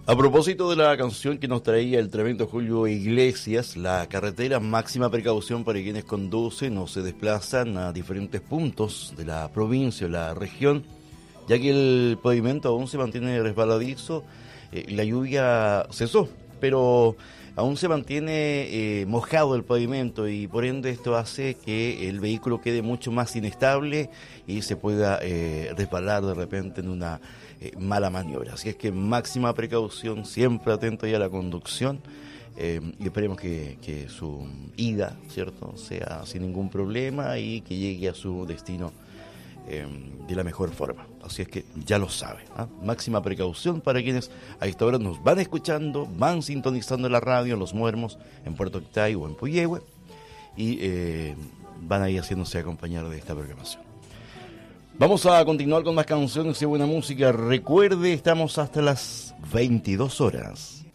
A propósito de la canción que nos traía el tremendo Julio Iglesias, la carretera, máxima precaución para quienes conducen o se desplazan a diferentes puntos de la provincia o la región, ya que el pavimento aún se mantiene resbaladizo. La lluvia cesó, pero aún se mantiene mojado el pavimento y por ende esto hace que el vehículo quede mucho más inestable y se pueda resbalar de repente en una mala maniobra. Así es que máxima precaución, siempre atento ya a la conducción y esperemos que su ida, ¿cierto?, sea sin ningún problema y que llegue a su destino de la mejor forma. Así es que ya lo sabe, ¿eh? Máxima precaución para quienes a esta hora nos van escuchando, van sintonizando la radio en Los Muermos, en Puerto Octay o en Puyehue y van ahí haciéndose acompañar de esta programación. Vamos a continuar con más canciones y buena música. Recuerde, estamos hasta las 22 horas.